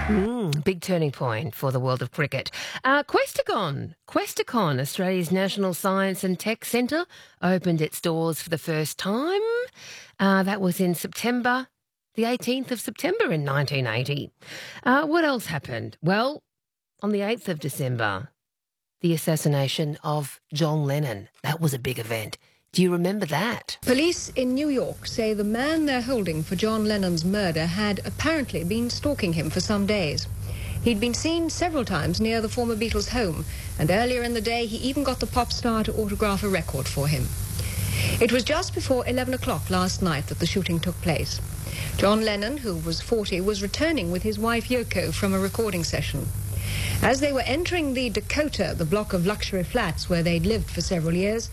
Big turning point for the world of cricket. Questacon, Australia's National Science and Tech Centre, opened its doors for the first time. That was in September, the 18th of September in 1980. What else happened? Well, on the 8th of December, the assassination of John Lennon. That was a big event. Do you remember that? Police in New York say the man they're holding for John Lennon's murder had apparently been stalking him for some days. He'd been seen several times near the former Beatles' home, and earlier in the day he even got the pop star to autograph a record for him. It was just before 11 o'clock last night that the shooting took place. John Lennon, who was 40, was returning with his wife Yoko from a recording session. As they were entering the Dakota, the block of luxury flats where they'd lived for several years,